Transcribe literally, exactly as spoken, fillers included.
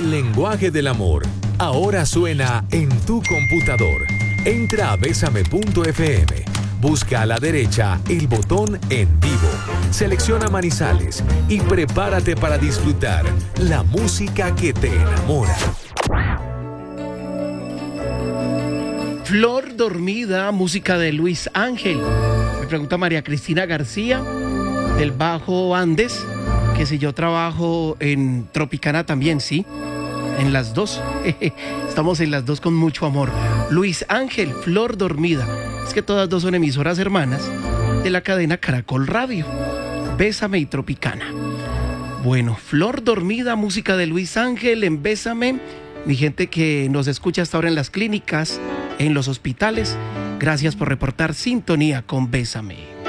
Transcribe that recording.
El lenguaje del amor ahora suena en tu computador. Entra a besame punto efe eme. Busca a la derecha el botón En Vivo. Selecciona Manizales y prepárate para disfrutar la música que te enamora. Flor dormida, música de Luis Ángel. Me pregunta María Cristina García, del Bajo Andes, que si yo trabajo en Tropicana también, ¿sí? En las dos. Estamos en las dos con mucho amor. Luis Ángel, Flor dormida. Es que todas dos son emisoras hermanas de la cadena Caracol Radio. Bésame y Tropicana. Bueno, Flor dormida, música de Luis Ángel en Bésame. Mi gente que nos escucha hasta ahora en las clínicas, en los hospitales, gracias por reportar sintonía con Bésame.